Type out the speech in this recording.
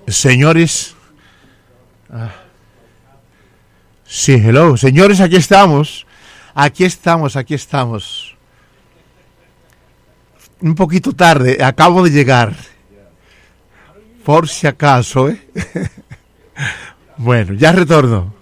Señores, sí, hello, señores, aquí estamos, un poquito tarde, acabo de llegar, por si acaso, Bueno, ya retorno.